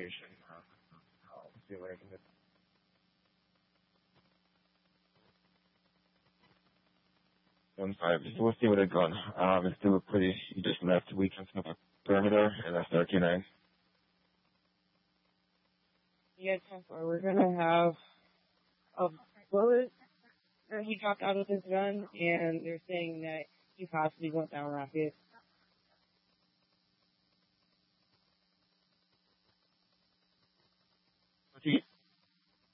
location. I'll see what I can do. One five. So we'll see what it's going. It's still a pretty. You just left weekend of a perimeter, and that's our K9. Yeah, 10-4. We're gonna have a bullet that he dropped out of his gun, and they're saying that he possibly went down rocket. He